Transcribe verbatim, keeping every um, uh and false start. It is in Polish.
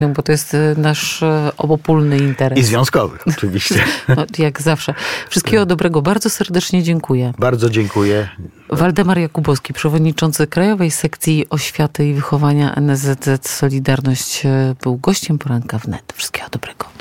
Bo to jest nasz obopólny interes. I związkowy, oczywiście. No, jak zawsze. Wszystkiego dobrego. Bardzo serdecznie dziękuję. Bardzo dziękuję. Waldemar Jakubowski, przewodniczący Krajowej Sekcji Oświaty i Wychowania N S Z Z Solidarność, był gościem Poranka Wnet. Wszystkiego dobrego.